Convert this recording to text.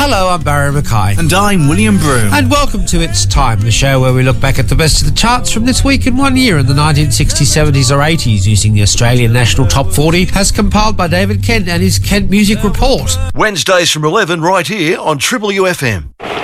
Hello, I'm Barry Mackay. And I'm William Broom. And welcome to It's Time, the show where we look back at the best of the charts from this week in 1 year in the 1960s, 70s or 80s using the Australian National Top 40 as compiled by David Kent and his Kent Music Report. Wednesdays from 11 right here on Triple UFM.